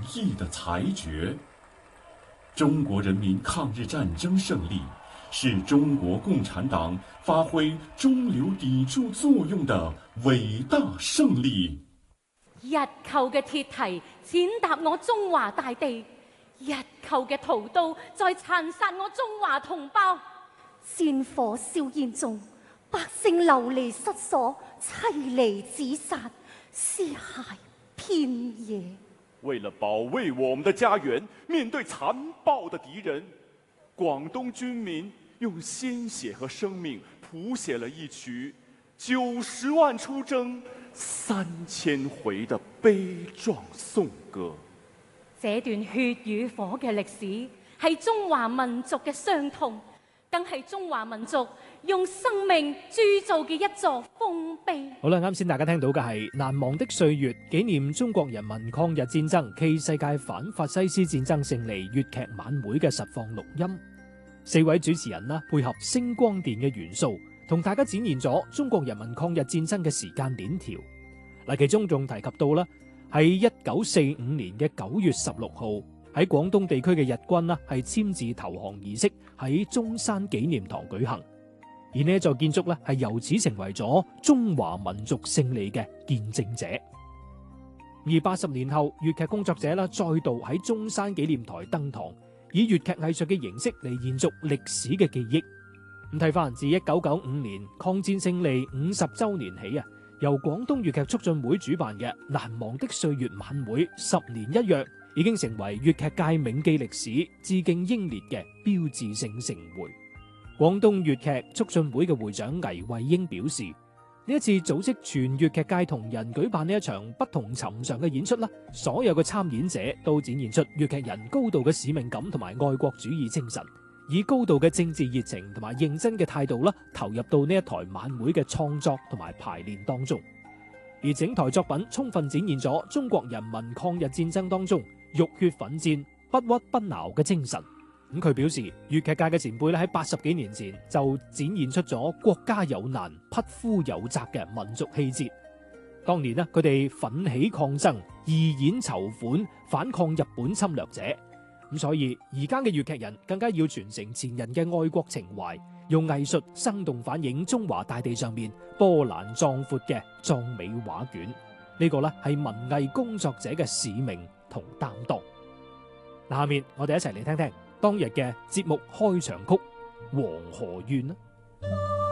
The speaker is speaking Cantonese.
义的裁决。中国人民抗日战争胜利，是中国共产党发揮中流砥柱作用的偉大勝利。 日寇嘅鐵蹄踐踏我中華大地，日寇嘅屠刀在殘殺我中華同胞。 戰火硝煙中，百姓流離失所，妻離子散，屍骸遍野。 為了保衛我們的家園，面對殘暴的敵人，廣東軍民用鮮血和生命譜寫了一曲90萬出征3000回的悲壯頌歌。 這段血與火嘅歷史係中華民族嘅傷痛，更係中華民族用生命鑄造嘅一座豐碑。 好啦，啱先大家聽到嘅係《難忘的歲月》，紀念中國人民抗日戰爭暨世界反法西斯戰爭勝利粵劇晚會嘅實況錄音。4位主持人啦，配合聲光電嘅元素，同大家展現咗中國人民抗日戰爭嘅時間鏈條。嗱，其中仲提及到啦，喺1945年嘅9月16號，喺廣東地區嘅日軍啦係簽字投降儀式喺中山紀念堂舉行，而呢一座建築咧係由此成為咗中華民族勝利嘅見證者。而80年後，粵劇工作者啦再度喺中山紀念台登堂，以粵劇藝術嘅形式嚟延續歷史嘅記憶。咁睇翻自1995年抗戰勝利50週年起啊，由廣東粵劇促進會主辦嘅難忘的歲月晚會10年一約，已經成為粵劇界銘記歷史、致敬英烈嘅標誌性盛會。廣東粵劇促進會嘅會長倪慧英表示，呢一次組織全粵劇界同仁舉辦呢一場不同尋常嘅演出啦，所有嘅參演者都展現出粵劇人高度嘅使命感同埋愛國主義精神，以高度嘅政治熱情同埋認真嘅態度啦，投入到呢一台晚會嘅創作同埋排練當中。而整台作品充分展現咗中國人民抗日戰爭當中浴血奮戰、不屈不撓嘅精神。咁佢表示，粵劇界嘅前輩咧喺80幾年前就展現出咗國家有難、匹夫有責嘅民族氣節。當年呢，佢哋奮起抗爭、義演籌款，反抗日本侵略者。咁所以而家嘅粵劇人更加要傳承前人嘅愛國情懷，用藝術生動反映中華大地上面波瀾壯闊嘅壯美畫卷。呢個咧係文藝工作者嘅使命同擔當。下面我哋一齊嚟聽聽當日嘅節目開場曲《黃河怨》啦。